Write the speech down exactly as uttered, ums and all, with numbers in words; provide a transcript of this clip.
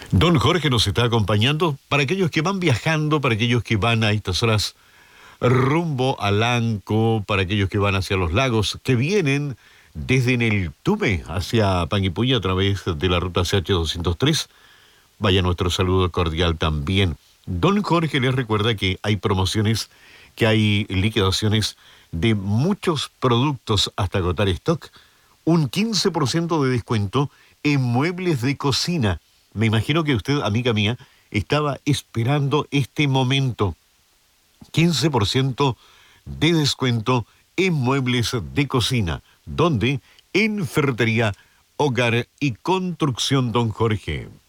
Don Jorge nos está acompañando para aquellos que van viajando, para aquellos que van a estas horas rumbo a Lanco, para aquellos que van hacia los lagos, que vienen desde Neltume hacia Panguipulli a través de la ruta C H doscientos tres. Vaya nuestro saludo cordial también. Don Jorge les recuerda que hay promociones, que hay liquidaciones de muchos productos hasta agotar stock. Un quince por ciento de descuento en muebles de cocina. Me imagino que usted, amiga mía, estaba esperando este momento. quince por ciento de descuento en muebles de cocina. ¿Dónde? En Ferretería, Hogar y Construcción Don Jorge.